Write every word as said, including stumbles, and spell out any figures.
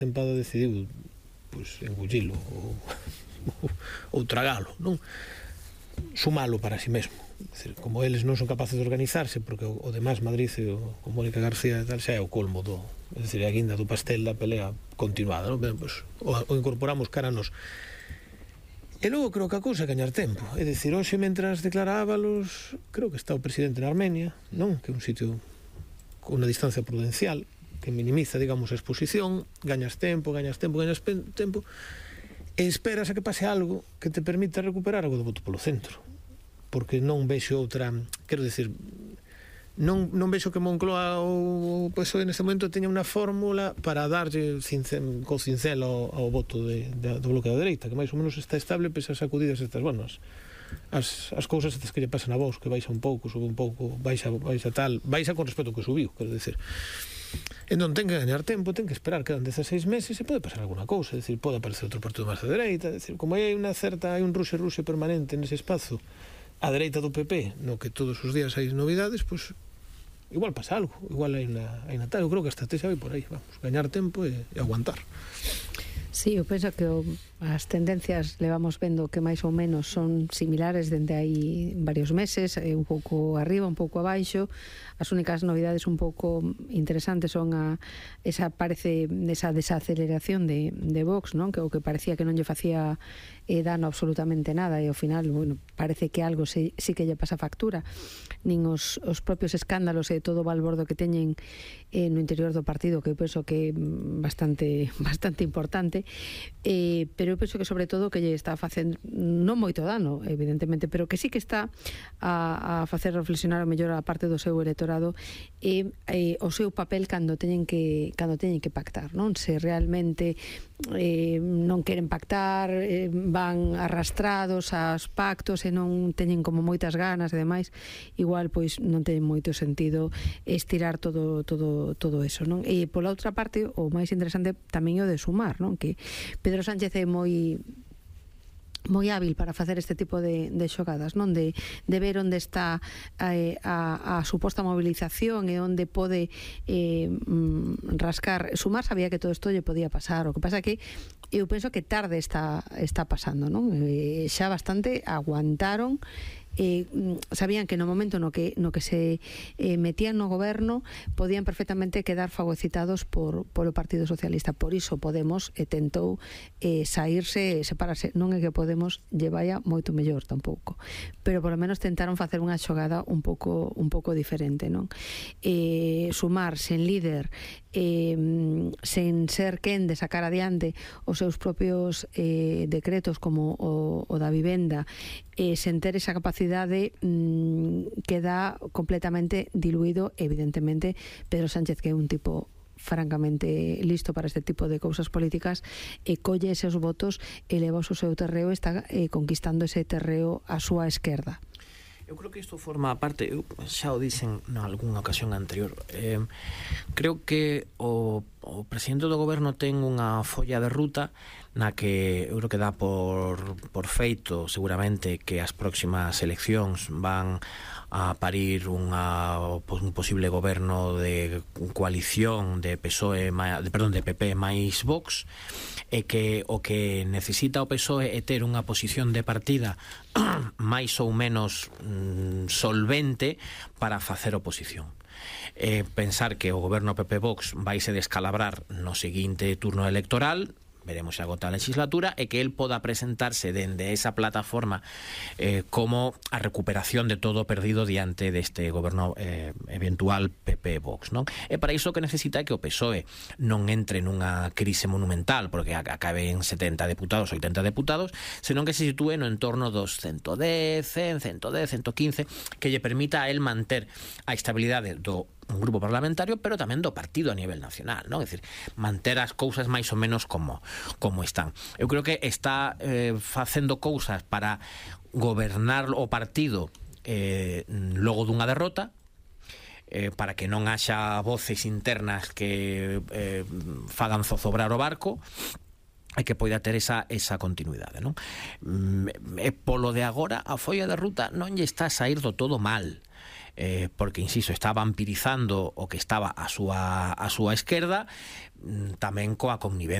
tempada decidiu pois, engullilo ou, ou tragalo, non? Sumalo para si mesmo. Decir, como eles non son capaces de organizarse, porque o, o demás Madrid e o, o Mónica García e tal xa é o colmo do, é dicir, a guinda do pastel da pelea continuada, non? Ben, pues, o, o incorporamos cara a nos. E logo creo que a cousa é gañar tempo, é dicir, hoxe mentras declara Ábalos, creo que está o presidente na Armenia, non? Que é un sitio con unha distancia prudencial que minimiza, digamos, a exposición, gañas tempo, gañas tempo, gañas tempo, e esperas a que pase algo que te permita recuperar algo do voto polo centro. Porque non vexo outra, quero dicir, non, non vexo que Moncloa ou o P S O E neste momento teña unha fórmula para darlle cincel, co cincel ao, ao voto de, de, do bloque da dereita, que máis ou menos está estable pese as sacudidas estas, bueno, as, as, as cousas estas que lle pasan a Vox, que baixa un pouco, sube un pouco, baixa, baixa tal, baixa con respecto ao que subiu, quero dicir. Entón ten que gañar tempo, ten que esperar que dan dezaseis meses e pode pasar alguna cousa, é dicir, pode aparecer outro partido máis de dereita, é dicir, como hai unha certa, hai un ruxe-ruxe permanente nese espazo a dereita do P P, no que todos os días hai novidades, pois igual pasa algo, igual hai na, hai na tal, eu creo que a estrategia vai por aí, vamos, gañar tempo e, e aguantar. Sí, eu penso que o, as tendencias levamos vendo que máis ou menos son similares dende hai varios meses, un pouco arriba, un pouco abaixo. As únicas novidades un pouco interesantes son a esa parece esa desaceleración de, de Vox, non? Que o que parecía que non lle facía eh, dano absolutamente nada e ao final, bueno, parece que algo sí, sí que lle pasa factura. Nin os, os propios escándalos e todo o balbordo que teñen eh, no interior do partido, que eu penso que é bastante bastante importante. Eh, pero eu penso que sobre todo que lle está facendo non moito dano, evidentemente, pero que sí que está a, a facer reflexionar o mellor a parte do seu electorado e eh, o seu papel cando teñen que cando teñen que pactar, non? Se realmente eh, non queren pactar, eh, van arrastrados aos pactos e non teñen como moitas ganas e demais, igual pois non ten moito sentido estirar todo todo todo eso, non? E pola outra parte, o máis interesante tamén é o de sumar, non? Que Pedro Sánchez é moi moi hábil para facer este tipo de, de xogadas, non? De, de ver onde está eh, a, a suposta movilización e onde pode eh, rascar. Sumar sabía que todo isto lle podía pasar, o que pasa que eu penso que tarde está, está pasando, non? Eh, xa bastante aguantaron, eh, sabían que no momento no que no que se eh, metían no goberno podían perfectamente quedar fagocitados por polo Partido Socialista. Por iso Podemos eh, tentou eh, saírse, separarse. Non é que Podemos lle vaya moito mellor tampouco, pero polo menos tentaron facer unha xogada un pouco un pouco diferente, non? Eh, sumar sen líder, eh, sen ser quen de sacar adiante os seus propios eh, decretos como o, o da vivenda, eh, sen ter esa capacidade mmm, queda completamente diluído. Evidentemente Pedro Sánchez, que é un tipo francamente listo para este tipo de cousas políticas, e colle eses votos e leva o seu terreo, está eh, conquistando ese terreo á súa esquerda. Eu creo que isto forma parte, eu xa o dixen nalgúnha ocasión anterior, eh, creo que o, o presidente do goberno ten unha folla de ruta na que eu creo que dá por, por feito seguramente que as próximas eleccións van a parir unha, un posible goberno de coalición de P S O E, de, perdón, de P P máis Vox, e que o que necesita o P S O E é ter unha posición de partida máis ou menos mm, solvente para facer oposición. Eh, pensar que o goberno P P Vox vai se descalabrar no seguinte turno electoral, veremos se agota a legislatura, e que el poda presentarse dende esa plataforma eh, como a recuperación de todo perdido diante deste goberno eh, eventual P P Vox, non? E para iso que necesita é que o P S O E non entre nunha crise monumental porque acabe en setenta deputados, oitenta deputados, senón que se sitúe no entorno dos ciento dez, cen, ciento dez, ciento quince, que lle permita a el manter a estabilidade do un grupo parlamentario, pero tamén do partido a nivel nacional, non? É dicir, manter as cousas máis ou menos como como están. Eu creo que está eh, facendo cousas para gobernar o partido eh, logo dunha derrota, eh, para que non haxa voces internas que eh, fagan zozobrar o barco, e que poida ter esa, esa continuidade, non? E polo de agora a folla de ruta non lle está a sair do todo mal. eh, porque, insisto, está vampirizando o que estaba a súa, a súa esquerda, tamén coa connivencia